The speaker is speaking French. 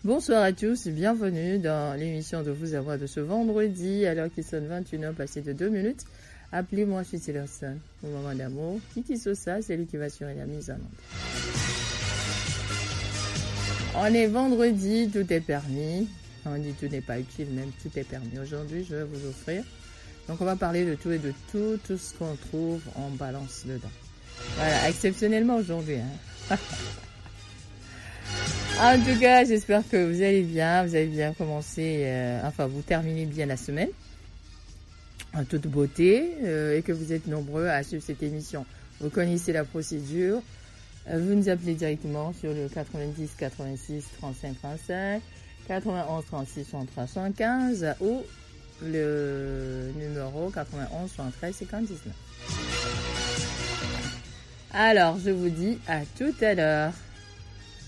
Bonsoir à tous et bienvenue dans l'émission de Vous à Voix de ce vendredi, alors qu'il sonne 21h passé de 2 minutes. Appelez-moi, je suis Tillerson, mon moment d'amour. Kiki Sosa, c'est lui qui va assurer la mise en onde. On est vendredi, tout est permis. On dit tout n'est pas utile, même tout est permis. Aujourd'hui, je vais vous offrir. Donc, on va parler de tout et de tout ce qu'on trouve en balance dedans. Voilà, exceptionnellement aujourd'hui. En tout cas, j'espère que vous allez bien commencé, vous terminez bien la semaine en toute beauté et que vous êtes nombreux à suivre cette émission. Vous connaissez la procédure. Vous nous appelez directement sur le 90 86 35 35, 91 36 63 75 ou le numéro 91 73 59. Alors, je vous dis à tout à l'heure.